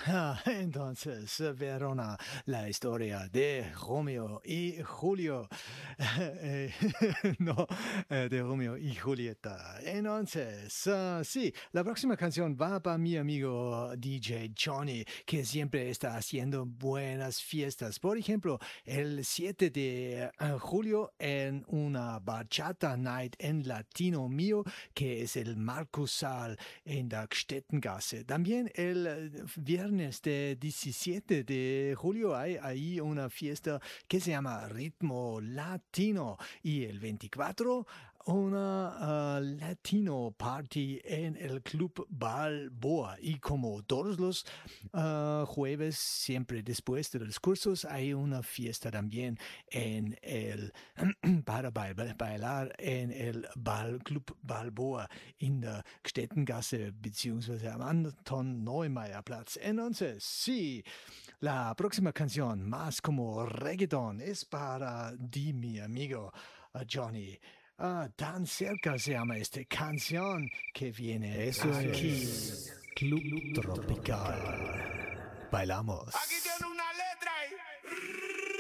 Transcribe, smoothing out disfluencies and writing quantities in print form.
Entonces, Verona, la historia de Romeo y Julio. No, de Romeo y Julieta. Entonces, sí, la próxima canción va para mi amigo DJ Johnny, que siempre está haciendo buenas fiestas. Por ejemplo, el 7 de julio en una bachata night en Latino Mío, que es el Markussaal en la Stettengasse. También el viernes de 17 de julio hay ahí una fiesta que se llama Ritmo Latino, y el 24 una Latino Party en el Club Balboa. Y como todos los jueves, siempre después de los cursos, hay una fiesta también en el para bailar en el Club Balboa in der Stettengasse beziehungsweise am Anton Neumeier Platz. Entonces, sí, la próxima canción, más como reggaeton, es para ti, mi amigo Johnny. Tan cerca se llama esta canción que viene. Eso aquí, Club Tropical. Bailamos.